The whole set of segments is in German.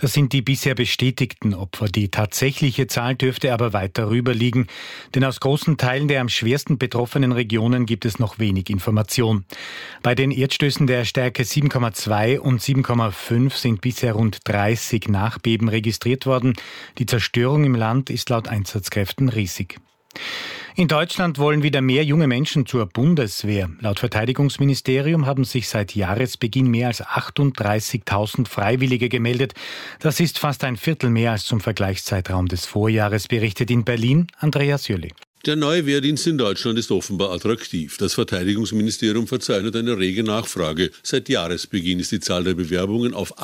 Das sind die bisher bestätigten Opfer. Die tatsächliche Zahl dürfte aber weit darüber liegen, denn aus großen Teilen der am schwersten betroffenen Regionen gibt es noch wenig Information. Bei den Erdstößen der Stärke 7,2 und 7,5 sind bisher rund 30 Nachbeben registriert worden. Die Zerstörung im Land ist laut Einsatzkräften riesig. In Deutschland wollen wieder mehr junge Menschen zur Bundeswehr. Laut Verteidigungsministerium haben sich seit Jahresbeginn mehr als 38.000 Freiwillige gemeldet. Das ist fast ein Viertel mehr als zum Vergleichszeitraum des Vorjahres, berichtet in Berlin Andreas Jölli. Der neue Wehrdienst in Deutschland ist offenbar attraktiv. Das Verteidigungsministerium verzeichnet eine rege Nachfrage. Seit Jahresbeginn ist die Zahl der Bewerbungen auf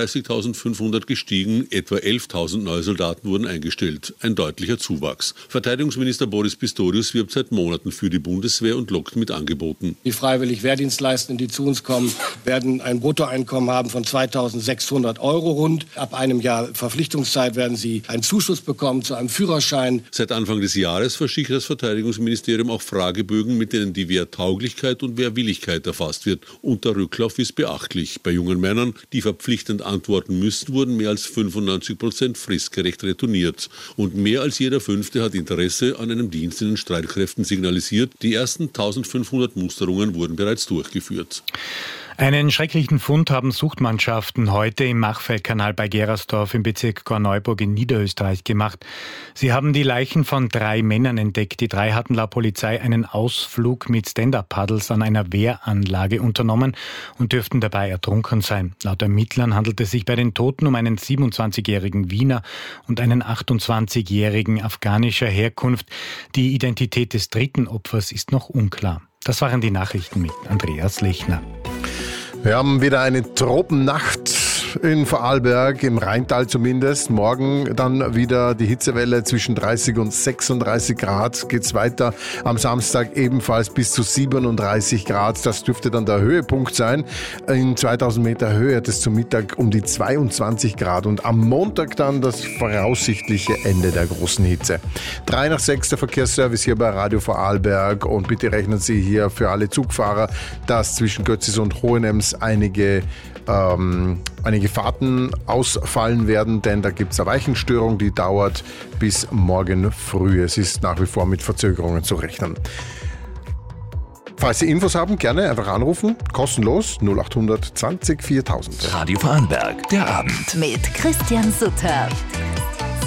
38.500 gestiegen. Etwa 11.000 neue Soldaten wurden eingestellt. Ein deutlicher Zuwachs. Verteidigungsminister Boris Pistorius wirbt seit Monaten für die Bundeswehr und lockt mit Angeboten. Die freiwillig Wehrdienstleistenden, die zu uns kommen, werden ein Bruttoeinkommen haben von 2.600 € rund. Ab einem Jahr Verpflichtungszeit werden sie einen Zuschuss bekommen zu einem Führerschein. Seit Anfang des Jahres verschickt das Verteidigungsministerium auch Fragebögen, mit denen die Wehrtauglichkeit und Wehrwilligkeit erfasst wird. Und der Rücklauf ist beachtlich. Bei jungen Männern, die verpflichtend antworten müssten, wurden mehr als 95% fristgerecht retourniert. Und mehr als jeder Fünfte hat Interesse an einem Dienst in den Streitkräften signalisiert. Die ersten 1.500 Musterungen wurden bereits durchgeführt. Einen schrecklichen Fund haben Suchtmannschaften heute im Machfeldkanal bei Gerersdorf im Bezirk Korneuburg in Niederösterreich gemacht. Sie haben die Leichen von 3 Männern entdeckt. Die 3 hatten laut Polizei einen Ausflug mit Stand-Up-Paddles an einer Wehranlage unternommen und dürften dabei ertrunken sein. Laut Ermittlern handelt es sich bei den Toten um einen 27-jährigen Wiener und einen 28-jährigen afghanischer Herkunft. Die Identität des dritten Opfers ist noch unklar. Das waren die Nachrichten mit Andreas Lechner. Wir haben wieder eine Tropennacht in Vorarlberg, im Rheintal zumindest. Morgen dann wieder die Hitzewelle zwischen 30 und 36 Grad. Geht's weiter am Samstag ebenfalls bis zu 37 Grad. Das dürfte dann der Höhepunkt sein. In 2000 Meter Höhe hat es zum Mittag um die 22 Grad. Und am Montag dann das voraussichtliche Ende der großen Hitze. 3 nach 6 der Verkehrsservice hier bei Radio Vorarlberg. Und bitte rechnen Sie hier für alle Zugfahrer, dass zwischen Götzis und Hohenems einige Fahrten ausfallen werden, denn da gibt es eine Weichenstörung, die dauert bis morgen früh. Es ist nach wie vor mit Verzögerungen zu rechnen. Falls Sie Infos haben, gerne einfach anrufen. Kostenlos 0800 20 4000. Radio Vorarlberg, der Abend. Mit Christian Sutter.